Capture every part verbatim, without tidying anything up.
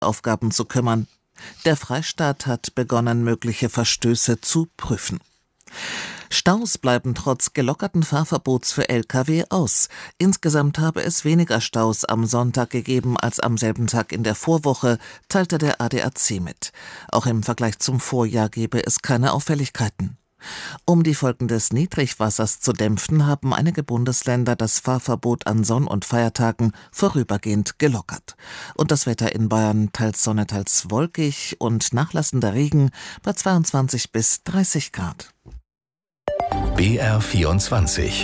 Aufgaben zu kümmern. Der Freistaat hat begonnen, mögliche Verstöße zu prüfen. Staus bleiben trotz gelockerten Fahrverbots für L K W aus. Insgesamt habe es weniger Staus am Sonntag gegeben als am selben Tag in der Vorwoche, teilte der A D A C mit. Auch im Vergleich zum Vorjahr gebe es keine Auffälligkeiten. Um die Folgen des Niedrigwassers zu dämpfen, haben einige Bundesländer das Fahrverbot an Sonn- und Feiertagen vorübergehend gelockert. Und das Wetter in Bayern teils Sonne, teils wolkig und nachlassender Regen bei zweiundzwanzig bis dreißig Grad. B R vierundzwanzig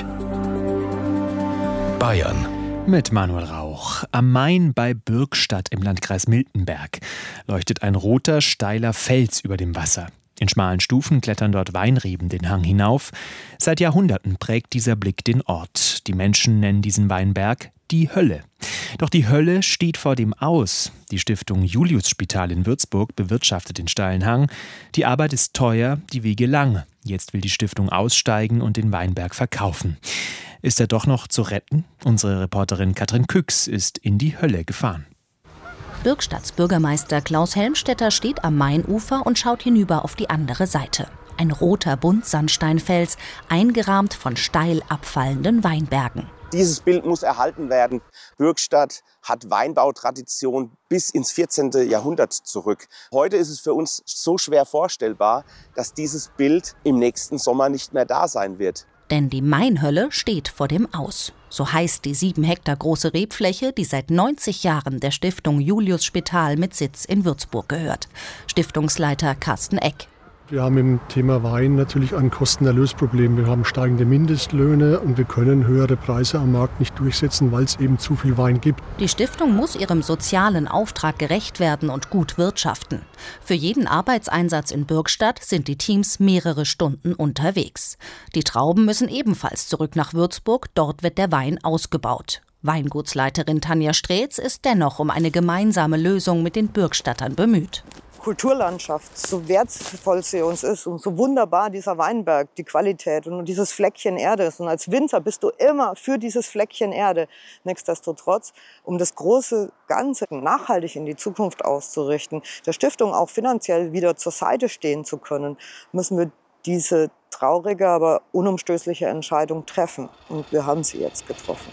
Bayern mit Manuel Rauch. Am Main bei Bürgstadt im Landkreis Miltenberg leuchtet ein roter, steiler Fels über dem Wasser. In schmalen Stufen klettern dort Weinreben den Hang hinauf. Seit Jahrhunderten prägt dieser Blick den Ort. Die Menschen nennen diesen Weinberg die Hölle. Doch die Hölle steht vor dem Aus. Die Stiftung Juliusspital in Würzburg bewirtschaftet den steilen Hang. Die Arbeit ist teuer, die Wege lang. Jetzt will die Stiftung aussteigen und den Weinberg verkaufen. Ist er doch noch zu retten? Unsere Reporterin Katrin Küchs ist in die Hölle gefahren. Bürgstadts Bürgermeister Klaus Helmstetter steht am Mainufer und schaut hinüber auf die andere Seite. Ein roter Buntsandsteinfels, eingerahmt von steil abfallenden Weinbergen. Dieses Bild muss erhalten werden. Bürgstadt hat Weinbautradition bis ins vierzehnte Jahrhundert zurück. Heute ist es für uns so schwer vorstellbar, dass dieses Bild im nächsten Sommer nicht mehr da sein wird. Denn die Mainhölle steht vor dem Aus. So heißt die sieben Hektar große Rebfläche, die seit neunzig Jahren der Stiftung Juliusspital mit Sitz in Würzburg gehört. Stiftungsleiter Carsten Eck. Wir haben im Thema Wein natürlich ein Kostenerlösproblem. Wir haben steigende Mindestlöhne und wir können höhere Preise am Markt nicht durchsetzen, weil es eben zu viel Wein gibt. Die Stiftung muss ihrem sozialen Auftrag gerecht werden und gut wirtschaften. Für jeden Arbeitseinsatz in Bürgstadt sind die Teams mehrere Stunden unterwegs. Die Trauben müssen ebenfalls zurück nach Würzburg, dort wird der Wein ausgebaut. Weingutsleiterin Tanja Streetz ist dennoch um eine gemeinsame Lösung mit den Bürgstattern bemüht. Kulturlandschaft, so wertvoll sie uns ist und so wunderbar dieser Weinberg, die Qualität und dieses Fleckchen Erde ist. Und als Winzer bist du immer für dieses Fleckchen Erde. Nichtsdestotrotz, um das große Ganze nachhaltig in die Zukunft auszurichten, der Stiftung auch finanziell wieder zur Seite stehen zu können, müssen wir diese traurige, aber unumstößliche Entscheidung treffen. Und wir haben sie jetzt getroffen.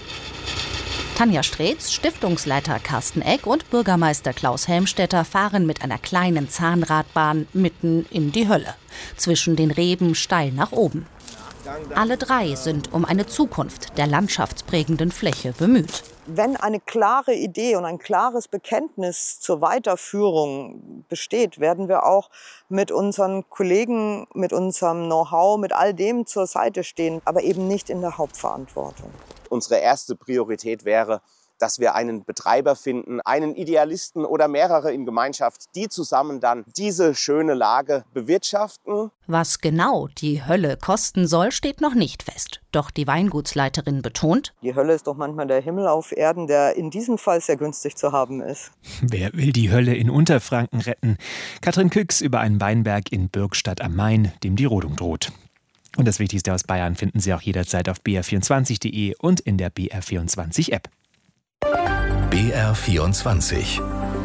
Tanja Streetz, Stiftungsleiter Carsten Eck und Bürgermeister Klaus Helmstetter fahren mit einer kleinen Zahnradbahn mitten in die Hölle. Zwischen den Reben steil nach oben. Alle drei sind um eine Zukunft der landschaftsprägenden Fläche bemüht. Wenn eine klare Idee und ein klares Bekenntnis zur Weiterführung besteht, werden wir auch mit unseren Kollegen, mit unserem Know-how, mit all dem zur Seite stehen, aber eben nicht in der Hauptverantwortung. Unsere erste Priorität wäre, dass wir einen Betreiber finden, einen Idealisten oder mehrere in Gemeinschaft, die zusammen dann diese schöne Lage bewirtschaften. Was genau die Hölle kosten soll, steht noch nicht fest. Doch die Weingutsleiterin betont: Die Hölle ist doch manchmal der Himmel auf Erden, der in diesem Fall sehr günstig zu haben ist. Wer will die Hölle in Unterfranken retten? Katrin Küchs über einen Weinberg in Bürgstadt am Main, dem die Rodung droht. Und das Wichtigste aus Bayern finden Sie auch jederzeit auf b r vierundzwanzig punkt de und in der B R vierundzwanzig App. B R vierundzwanzig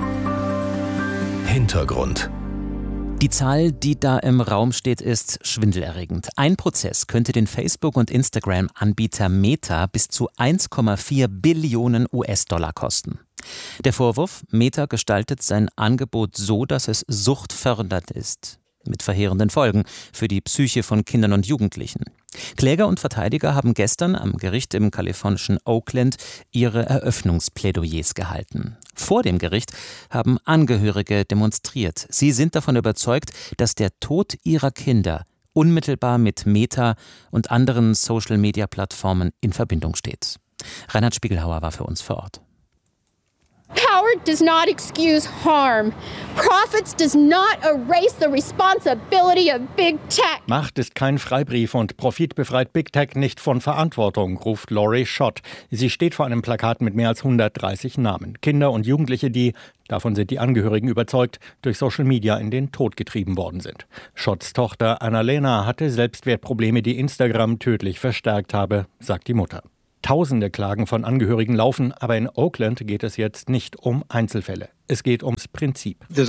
Hintergrund. Die Zahl, die da im Raum steht, ist schwindelerregend. Ein Prozess könnte den Facebook- und Instagram-Anbieter Meta bis zu eins Komma vier Billionen U S-Dollar kosten. Der Vorwurf: Meta gestaltet sein Angebot so, dass es suchtfördernd ist. Mit verheerenden Folgen für die Psyche von Kindern und Jugendlichen. Kläger und Verteidiger haben gestern am Gericht im kalifornischen Oakland ihre Eröffnungsplädoyers gehalten. Vor dem Gericht haben Angehörige demonstriert. Sie sind davon überzeugt, dass der Tod ihrer Kinder unmittelbar mit Meta und anderen Social-Media-Plattformen in Verbindung steht. Reinhard Spiegelhauer war für uns vor Ort. Power does not excuse harm. Profits does not erase the responsibility of Big Tech. Macht ist kein Freibrief und Profit befreit Big Tech nicht von Verantwortung, ruft Laurie Schott. Sie steht vor einem Plakat mit mehr als hundertdreißig Namen. Kinder und Jugendliche, die, davon sind die Angehörigen überzeugt, durch Social Media in den Tod getrieben worden sind. Schotts Tochter Annalena hatte Selbstwertprobleme, die Instagram tödlich verstärkt habe, sagt die Mutter. Tausende Klagen von Angehörigen laufen, aber in Oakland geht es jetzt nicht um Einzelfälle. Es geht ums Prinzip. Sie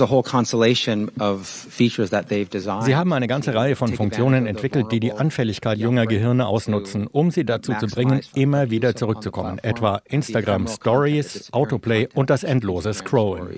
haben eine ganze Reihe von Funktionen entwickelt, die die Anfälligkeit junger Gehirne ausnutzen, um sie dazu zu bringen, immer wieder zurückzukommen. Etwa Instagram Stories, Autoplay und das endlose Scrollen.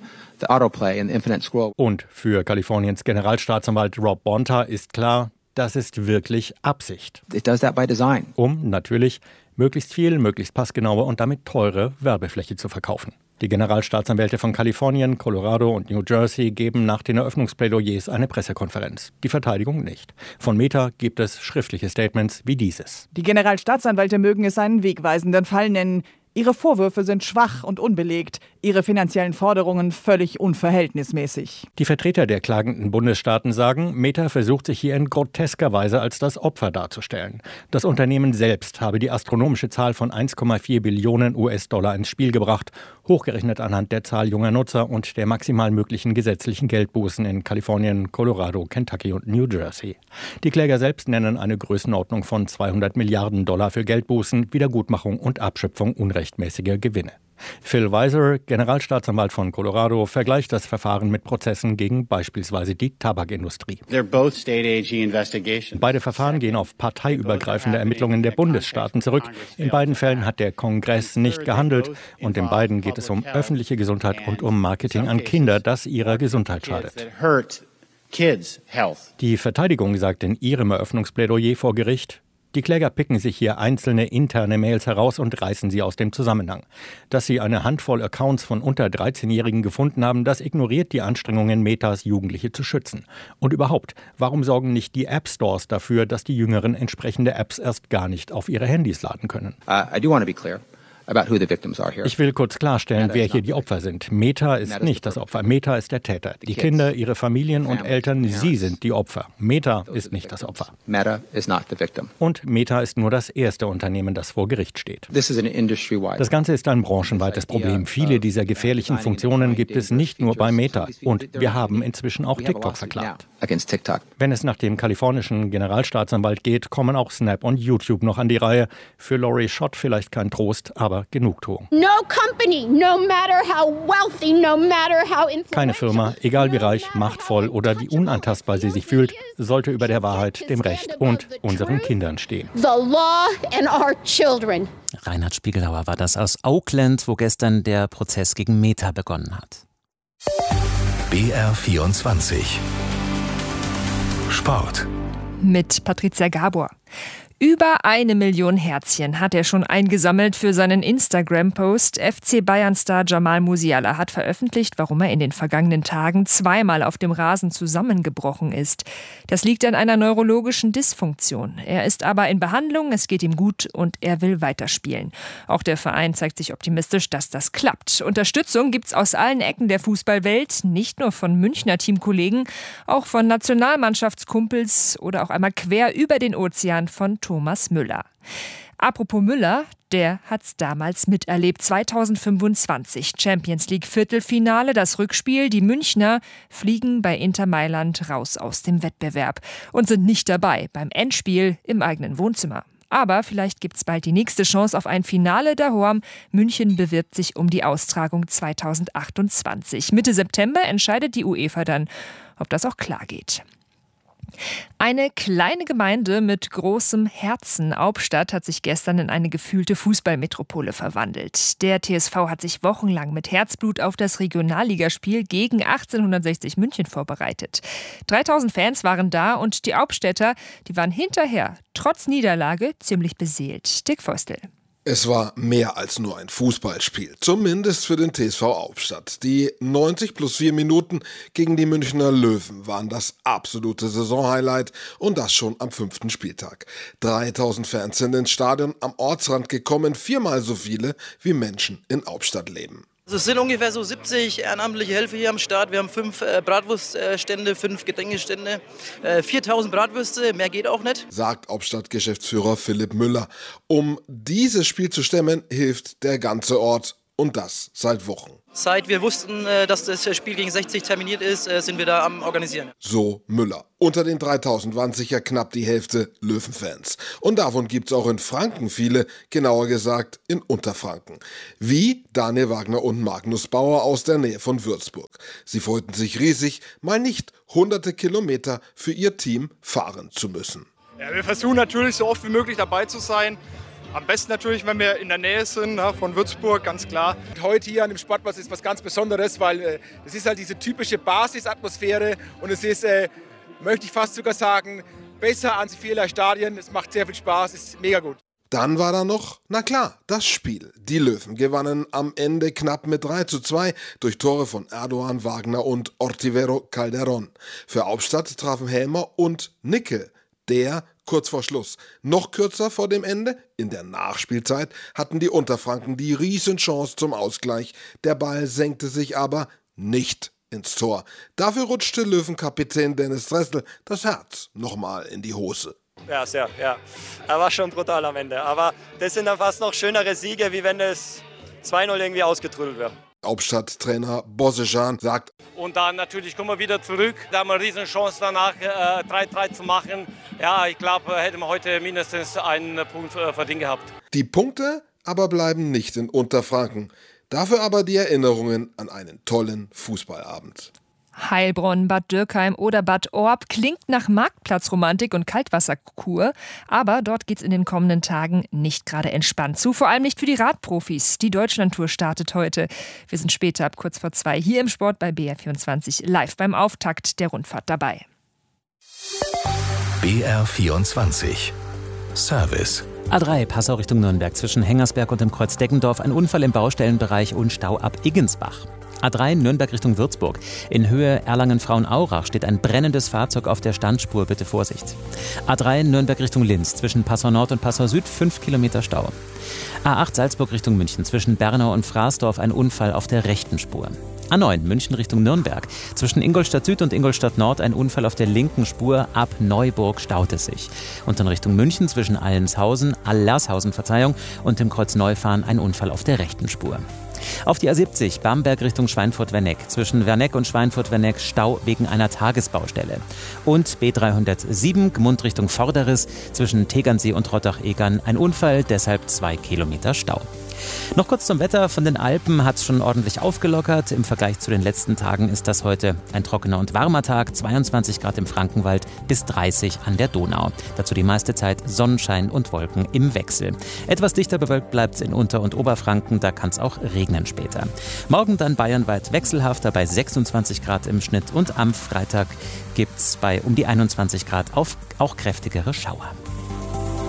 Und für Kaliforniens Generalstaatsanwalt Rob Bonta ist klar, das ist wirklich Absicht. Um natürlich möglichst viel, möglichst passgenaue und damit teure Werbefläche zu verkaufen. Die Generalstaatsanwälte von Kalifornien, Colorado und New Jersey geben nach den Eröffnungsplädoyers eine Pressekonferenz. Die Verteidigung nicht. Von Meta gibt es schriftliche Statements wie dieses. Die Generalstaatsanwälte mögen es einen wegweisenden Fall nennen. Ihre Vorwürfe sind schwach und unbelegt, ihre finanziellen Forderungen völlig unverhältnismäßig. Die Vertreter der klagenden Bundesstaaten sagen, Meta versucht sich hier in grotesker Weise als das Opfer darzustellen. Das Unternehmen selbst habe die astronomische Zahl von eins Komma vier Billionen U S-Dollar ins Spiel gebracht, hochgerechnet anhand der Zahl junger Nutzer und der maximal möglichen gesetzlichen Geldbußen in Kalifornien, Colorado, Kentucky und New Jersey. Die Kläger selbst nennen eine Größenordnung von zweihundert Milliarden Dollar für Geldbußen, Wiedergutmachung und Abschöpfung unrechtmäßiger Gewinne. Phil Weiser, Generalstaatsanwalt von Colorado, vergleicht das Verfahren mit Prozessen gegen beispielsweise die Tabakindustrie. Beide Verfahren gehen auf parteiübergreifende Ermittlungen der Bundesstaaten zurück. In beiden Fällen hat der Kongress nicht gehandelt und in beiden geht es um öffentliche Gesundheit und um Marketing an Kinder, das ihrer Gesundheit schadet. Die Verteidigung sagt in ihrem Eröffnungsplädoyer vor Gericht, die Kläger picken sich hier einzelne interne Mails heraus und reißen sie aus dem Zusammenhang. Dass sie eine Handvoll Accounts von unter dreizehnjährigen gefunden haben, das ignoriert die Anstrengungen Metas, Jugendliche zu schützen. Und überhaupt, warum sorgen nicht die App-Stores dafür, dass die Jüngeren entsprechende Apps erst gar nicht auf ihre Handys laden können? Uh, I do want to be clear. Ich will kurz klarstellen, wer hier die Opfer sind. Meta ist nicht das Opfer. Meta ist der Täter. Die Kinder, ihre Familien und Eltern, sie sind die Opfer. Meta ist nicht das Opfer. Und Meta ist nur das erste Unternehmen, das vor Gericht steht. Das Ganze ist ein branchenweites Problem. Viele dieser gefährlichen Funktionen gibt es nicht nur bei Meta. Und wir haben inzwischen auch TikTok verklagt. Wenn es nach dem kalifornischen Generalstaatsanwalt geht, kommen auch Snap und YouTube noch an die Reihe. Für Lori Schott vielleicht kein Trost, aber Genugtuung. No company, no matter how wealthy, no matter how influential. Keine Firma, egal wie reich, machtvoll oder wie unantastbar sie sich fühlt, sollte über der Wahrheit, dem Recht und unseren Kindern stehen. The law and our children. Reinhard Spiegelhauer war das aus Oakland, wo gestern der Prozess gegen Meta begonnen hat. B R vierundzwanzig Sport mit Patricia Gabor. Über eine Million Herzchen hat er schon eingesammelt für seinen Instagram-Post. F C Bayern-Star Jamal Musiala hat veröffentlicht, warum er in den vergangenen Tagen zweimal auf dem Rasen zusammengebrochen ist. Das liegt an einer neurologischen Dysfunktion. Er ist aber in Behandlung, es geht ihm gut und er will weiterspielen. Auch der Verein zeigt sich optimistisch, dass das klappt. Unterstützung gibt's aus allen Ecken der Fußballwelt, nicht nur von Münchner Teamkollegen, auch von Nationalmannschaftskumpels oder auch einmal quer über den Ozean von Thomas Müller. Apropos Müller, der hat's damals miterlebt. zweitausendfünfundzwanzig Champions League Viertelfinale, das Rückspiel. Die Münchner fliegen bei Inter Mailand raus aus dem Wettbewerb und sind nicht dabei beim Endspiel im eigenen Wohnzimmer. Aber vielleicht gibt's bald die nächste Chance auf ein Finale daheim. München bewirbt sich um die Austragung zweitausendachtundzwanzig. Mitte September entscheidet die UEFA dann, ob das auch klar geht. Eine kleine Gemeinde mit großem Herzen, Albstadt, hat sich gestern in eine gefühlte Fußballmetropole verwandelt. Der T S V hat sich wochenlang mit Herzblut auf das Regionalligaspiel gegen achtzehnhundertsechzig München vorbereitet. dreitausend Fans waren da und die Albstädter, die waren hinterher, trotz Niederlage, ziemlich beseelt. Dick Vostel. Es war mehr als nur ein Fußballspiel, zumindest für den T S V Albstadt. Die neunzig plus vier Minuten gegen die Münchner Löwen waren das absolute Saisonhighlight und das schon am fünften Spieltag. dreitausend Fans sind ins Stadion am Ortsrand gekommen, viermal so viele wie Menschen in Albstadt leben. Also es sind ungefähr so siebzig ehrenamtliche Helfer hier am Start. Wir haben fünf äh, Bratwurststände, fünf Getränkestände, äh, viertausend Bratwürste, mehr geht auch nicht. Sagt Albstadt-Geschäftsführer Philipp Müller. Um dieses Spiel zu stemmen, hilft der ganze Ort Und das seit Wochen. Seit wir wussten, dass das Spiel gegen sechzig terminiert ist, sind wir da am Organisieren. So Müller. Unter den dreitausend waren sicher knapp die Hälfte Löwenfans. Und davon gibt's auch in Franken viele, genauer gesagt in Unterfranken. Wie Daniel Wagner und Magnus Bauer aus der Nähe von Würzburg. Sie freuten sich riesig, mal nicht hunderte Kilometer für ihr Team fahren zu müssen. Ja, wir versuchen natürlich so oft wie möglich dabei zu sein. Am besten natürlich, wenn wir in der Nähe sind, ja, von Würzburg, ganz klar. Heute hier an dem Sportplatz ist was ganz Besonderes, weil äh, es ist halt diese typische Basisatmosphäre und es ist, äh, möchte ich fast sogar sagen, besser als viele Stadien. Es macht sehr viel Spaß, es ist mega gut. Dann war da noch, na klar, das Spiel. Die Löwen gewannen am Ende knapp mit drei zu zwei durch Tore von Erdogan, Wagner und Ortivero Calderón. Für Hauptstadt trafen Helmer und Nickel, der kurz vor Schluss. Noch kürzer vor dem Ende, in der Nachspielzeit, hatten die Unterfranken die Riesenchance zum Ausgleich. Der Ball senkte sich aber nicht ins Tor. Dafür rutschte Löwenkapitän Dennis Dressel das Herz nochmal in die Hose. Ja, sehr, ja. Er war schon brutal am Ende. Aber das sind dann fast noch schönere Siege, wie wenn es zwei null irgendwie ausgetrüdelt wäre. Hauptstadttrainer Bosejan sagt: Und dann natürlich kommen wir wieder zurück. Da haben wir eine riesen Chance danach äh, drei drei zu machen. Ja, ich glaube, hätten wir heute mindestens einen Punkt äh, verdient gehabt. Die Punkte aber bleiben nicht in Unterfranken. Dafür aber die Erinnerungen an einen tollen Fußballabend. Heilbronn, Bad Dürkheim oder Bad Orb klingt nach Marktplatzromantik und Kaltwasserkur. Aber dort geht's in den kommenden Tagen nicht gerade entspannt zu. Vor allem nicht für die Radprofis. Die Deutschlandtour startet heute. Wir sind später ab kurz vor zwei hier im Sport bei B R vierundzwanzig live beim Auftakt der Rundfahrt dabei. B R vierundzwanzig Service. A drei Passau Richtung Nürnberg zwischen Hengersberg und dem Kreuz Deggendorf. Ein Unfall im Baustellenbereich und Stau ab Iggensbach. A drei Nürnberg Richtung Würzburg. In Höhe Erlangen-Frauenaurach steht ein brennendes Fahrzeug auf der Standspur. Bitte Vorsicht. A drei Nürnberg Richtung Linz. Zwischen Passau Nord und Passau Süd fünf Kilometer Stau. A acht Salzburg Richtung München. Zwischen Bernau und Fraßdorf ein Unfall auf der rechten Spur. A neun München Richtung Nürnberg. Zwischen Ingolstadt Süd und Ingolstadt Nord ein Unfall auf der linken Spur. Ab Neuburg staut es sich. Und dann Richtung München zwischen Allenshausen, Allershausen, Verzeihung, und dem Kreuz Neufahren ein Unfall auf der rechten Spur. Auf die A siebzig, Bamberg Richtung Schweinfurt-Werneck. Zwischen Werneck und Schweinfurt-Werneck Stau wegen einer Tagesbaustelle. Und B dreihundertsieben, Gmund Richtung Vorderes. Zwischen Tegernsee und Rottach-Egern ein Unfall, deshalb zwei Kilometer Stau. Noch kurz zum Wetter. Von den Alpen hat es schon ordentlich aufgelockert. Im Vergleich zu den letzten Tagen ist das heute ein trockener und warmer Tag. zweiundzwanzig Grad im Frankenwald bis dreißig an der Donau. Dazu die meiste Zeit Sonnenschein und Wolken im Wechsel. Etwas dichter bewölkt bleibt es in Unter- und Oberfranken. Da kann es auch regnen später. Morgen dann bayernweit wechselhafter bei sechsundzwanzig Grad im Schnitt. Und am Freitag gibt es bei um die einundzwanzig Grad auf auch kräftigere Schauer.